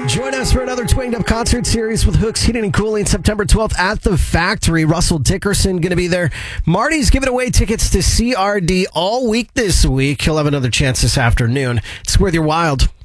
Join us for another Twanged Up concert series with Hooks Heating and Cooling September 12th at the Factory. Russell Dickerson going to be there. Marty's giving away tickets to CRD all week this week. He'll have another chance this afternoon. It's Worth Your Wild.